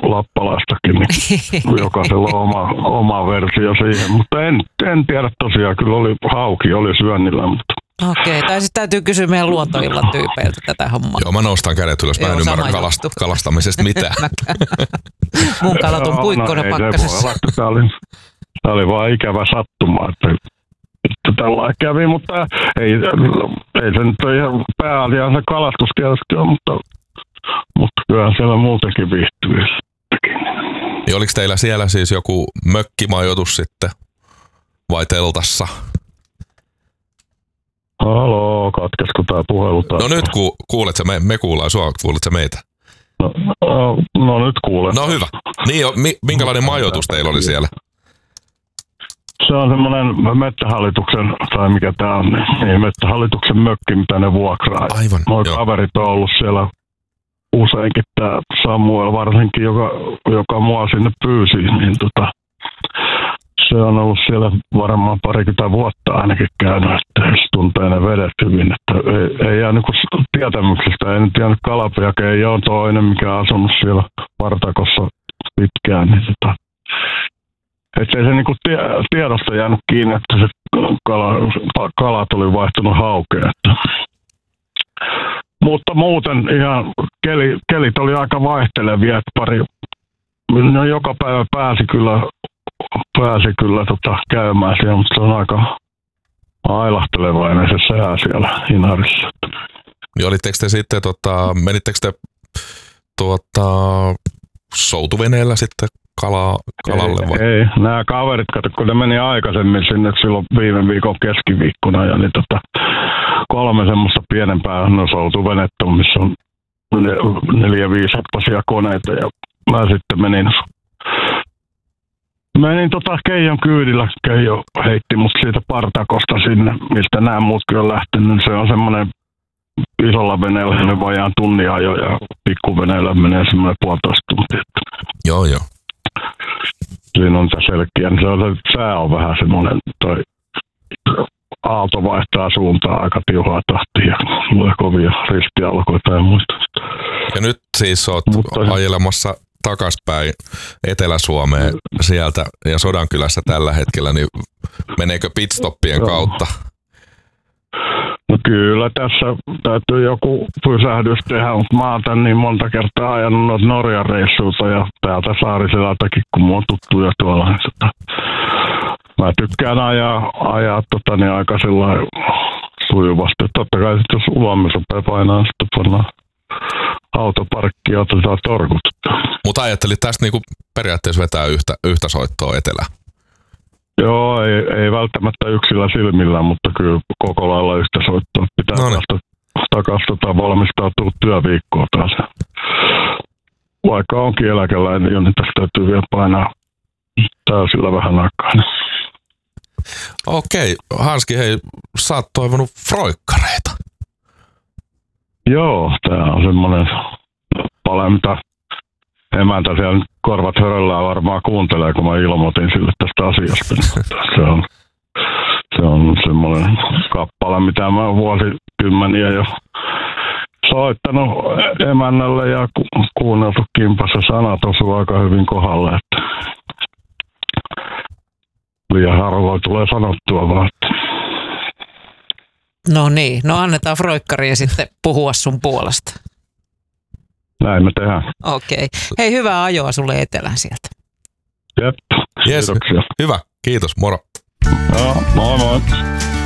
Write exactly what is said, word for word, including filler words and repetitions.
lappalaistakin, niin jokaisella on oma, oma versio siihen. Mutta en, en tiedä tosiaan, kyllä oli hauki, oli syönnillä, mutta... Okei, tai sitten täytyy kysyä meidän luontoillan tyypeiltä tätä hommaa. Joo, mä nostan kädet ylös. Mä en Joo, ymmärrä kalast, kalastamisesta mitään. Mun kalat on puikkoina no, pakkasessa. Tämä oli, tämä oli vaan ikävä sattuma, että, että tällä kävi, mutta ei, ei se nyt ole ihan pääasiassa kalastus tietysti ole, mutta, mutta kyllä siellä muutenkin viihtyy. Niin oliko teillä siellä siis joku mökkimajoitus sitten vai teltassa? Haloo, katkesko tää puhelu taas? No nyt ku, kuulet sä, me, me kuullaan sua, kuulet sä meitä? No, no, no nyt kuulen. No hyvä. Niin, mi, minkälainen majoitus teillä oli siellä? Se on semmoinen Metsähallituksen, tai mikä tää on, niin Metsähallituksen mökki, mitä ne vuokraa. Aivan, Noi joo. Kaverit on ollut siellä useinkin, tää Samuel varsinkin, joka, joka mua sinne pyysi, niin tota... Se on ollut siellä varmaan parikymmentä vuotta ainakin käynyt, että se tuntee ne vedet hyvin. Että ei, ei jää niin tietämyksistä, ei nyt jäänyt Kalapiake, ei ole toinen, mikä on asunut siellä Partakossa pitkään. Niin tota, että ei se niin tie, tiedosta jäänyt kiinni, että se kala, kalat oli vaihtunut haukeen. Mutta muuten ihan keli, kelit oli aika vaihtelevia, että pari, no joka päivä pääsi kyllä Pääsi kyllä tota, käymään siellä, mutta se on aika ailahtelevainen se sää siellä Inarissa. Niin olitteko te sitten, tota, menittekö te tuota, soutuveneellä sitten kala, kalalle? Vai? Ei, ei, nämä kaverit, kato, kun ne meni aikaisemmin sinne silloin viime viikon keskiviikkona, ja niin tota, kolme semmoista pienempää no, soutuvenettä, missä on neljä, viisi heppasia koneita, ja mä sitten menin Menin tota Keijon kyydillä. Keijo heitti mut siitä Partakosta sinne, mistä nämä muutkin on lähtenyt. Se on semmoinen isolla veneellä semmoinen vajaan tunnin ajo ja pikkuveneellä menee semmoinen puolitoista tuntia. Joo, joo. Siinä on se selkeä. Se on se, sää on vähän semmoinen, toi aalto vaihtaa suuntaa aika tiuhaa tahtia ja tulee kovia ristialkoita ja muista. Ja nyt siis oot Mutta ajelemassa takaspäin Etelä-Suomeen sieltä ja Sodankylässä tällä hetkellä, niin meneekö pitstoppien kautta? No kyllä tässä täytyy joku pysähdys tehdä, mutta mä oon tän niin monta kertaa ajanut noita Norjan reissuilta ja täältä Saariselältäkin, kun mua on tuttuja tuolla. Mä tykkään ajaa, ajaa tota, niin aika sellainen sujuvasti. Totta kai sit, jos ulomme rupeaa painaa, sitten pannaan autoparkki ja otetaan torkut. Mutta ajattelit tästä niinku periaatteessa vetää yhtä, yhtä soittoa etelään? Joo, ei, ei välttämättä yksillä silmillä, mutta kyllä koko lailla yhtä soittoa. Pitää vasta takaisin tota, valmistautua työviikkoa taas. Vaikka onkin eläkeläinen, niin tästä täytyy vielä painaa täysillä vähän aikaa. Okei, Hanski, hei, sä oot toivonut froikkareita. Joo, tää on semmonen pale, mitä emäntä siellä korvat höröllään varmaan kuuntelee, kun mä ilmoitin sille tästä asiasta. Se on, se on semmoinen kappale, mitä mä oon vuosikymmeniä jo soittanut emännälle ja ku- kuunneltu kimpassa. Sanat osuu aika hyvin kohdalle, että liian harvoin tulee sanottua vaan. No niin, no annetaan froikkarien sitten puhua sun puolesta. Näin me tehdään. Okei. Okay. Hei, hyvää ajoa sulle etelään sieltä. Jep, yes. Kiitoksia. Hyvä, kiitos, moro. Joo, moi moi.